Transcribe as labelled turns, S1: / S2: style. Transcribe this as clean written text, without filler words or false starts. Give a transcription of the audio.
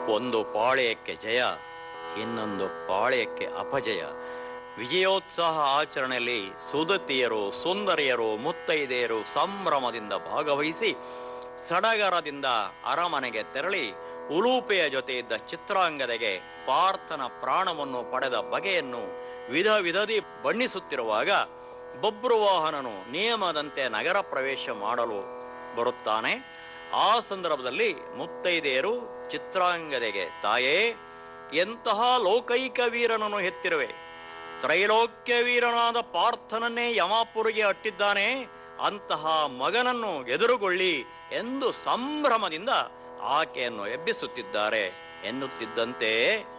S1: ಒಂದು ಪಾಳೆಯಕ್ಕೆ ಜಯ, ಇನ್ನೊಂದು ಪಾಳೆಯಕ್ಕೆ ಅಪಜಯ. ವಿಜಯೋತ್ಸಾಹ ಆಚರಣೆಯಲ್ಲಿ ಸುದತಿಯರು, ಸುಂದರಿಯರು, ಮುತ್ತೈದೆಯರು ಸಂಭ್ರಮದಿಂದ ಭಾಗವಹಿಸಿ ಸಡಗರದಿಂದ ಅರಮನೆಗೆ ತೆರಳಿ ಉಲೂಪೆಯ ಜೊತೆ ಇದ್ದ ಚಿತ್ರಾಂಗದೆಗೆ ಪಾರ್ಥನ ಪ್ರಾಣವನ್ನು ಪಡೆದ ಬಗೆಯನ್ನು ವಿಧ ವಿಧದಿ ಬಣ್ಣಿಸುತ್ತಿರುವಾಗ ಬಬ್ರುವಾಹನನು ನಿಯಮದಂತೆ ನಗರ ಪ್ರವೇಶ ಮಾಡಲು ಬರುತ್ತಾನೆ. ಆ ಸಂದರ್ಭದಲ್ಲಿ ಮುತ್ತೈದೆಯರು ಚಿತ್ರಾಂಗದೆಗೆ, ತಾಯೇ, ಎಂತಹ ಲೋಕೈಕ ವೀರನನ್ನು ಹೆತ್ತಿರುವೆ, ತ್ರೈಲೋಕ್ಯ ವೀರನಾದ ಪಾರ್ಥನನ್ನೇ ಯಮಾಪುರಿಗೆ ಅಟ್ಟಿದ್ದಾನೆ, ಅಂತಹ ಮಗನನ್ನು ಎದುರುಗೊಳ್ಳಿ ಎಂದು ಸಂಭ್ರಮದಿಂದ ಆಕೆಯನ್ನು ಎಬ್ಬಿಸುತ್ತಿದ್ದಾರೆ. ಎನ್ನುತ್ತಿದ್ದಂತೆ